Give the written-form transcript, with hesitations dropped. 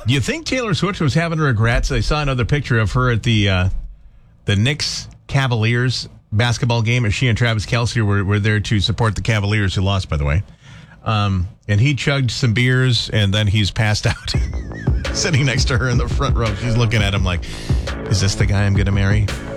Do you think Taylor Swift was having regrets? I saw another picture of her at the Knicks Cavaliers basketball game as she and Travis Kelce were there to support the Cavaliers, who lost, by the way. And he chugged some beers, and then he's passed out, sitting next to her in the front row. She's looking at him like, is this the guy I'm going to marry?